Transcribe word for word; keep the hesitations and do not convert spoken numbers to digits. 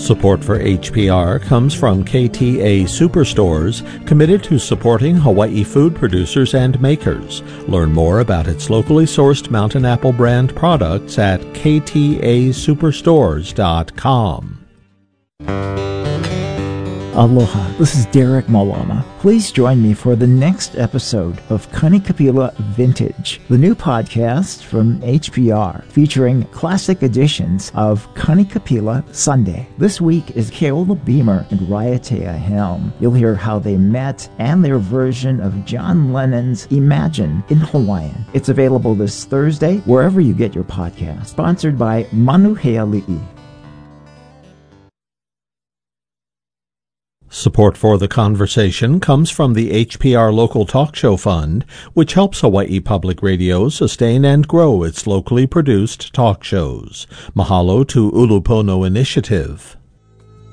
Support for H P R comes from K T A Superstores, committed to supporting Hawaii food producers and makers. Learn more about its locally sourced Mountain Apple brand products at k t a superstores dot com. Aloha, this is Derek Malama. Please join me for the next episode of Kanikapila Vintage, the new podcast from H P R featuring classic editions of Kanikapila Sunday. This week is Keola Beamer and Raiatea Helm. You'll hear how they met and their version of John Lennon's Imagine in Hawaiian. It's available this Thursday wherever you get your podcast. Sponsored by Manuheali'i. Support for the conversation comes from the H P R Local Talk Show Fund, which helps Hawaii Public Radio sustain and grow its locally produced talk shows. Mahalo to Ulupono Initiative.